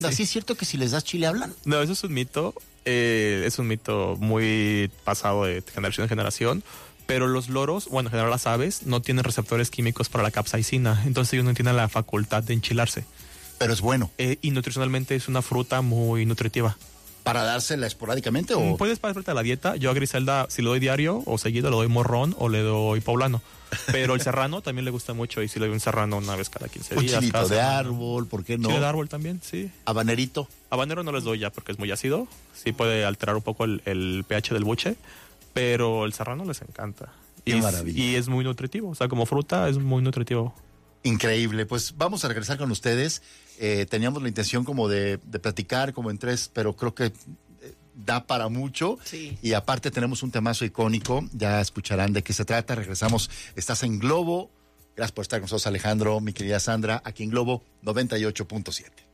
Sí. ¿Sí es cierto que si les das chile hablan? No, eso es un mito. Es un mito muy pasado de generación en generación. Pero los loros, bueno, en general las aves, no tienen receptores químicos para la capsaicina. Entonces ellos no tienen la facultad de enchilarse. Pero es bueno. Y nutricionalmente es una fruta muy nutritiva. ¿Para dársela esporádicamente o...? Puedes pasarte a la dieta. Yo a Griselda, si le doy diario o seguido, le doy morrón o le doy poblano. Pero el serrano también le gusta mucho y si le doy un serrano una vez cada 15 días. Un chilito cada de semana. árbol, ¿por qué no? Chile de árbol también, sí. Habanerito. Habanero no les doy ya porque es muy ácido. Sí puede alterar un poco el pH del buche. Pero el serrano les encanta. Qué maravilla. Y es muy nutritivo. O sea, como fruta es muy nutritivo. Increíble. Pues vamos a regresar con ustedes. Teníamos la intención como de platicar como en tres, pero creo que da para mucho. Sí. Y aparte tenemos un temazo icónico. Ya escucharán de qué se trata. Regresamos. Estás en Globo. Gracias por estar con nosotros, Alejandro, mi querida Sandra, aquí en Globo 98.7.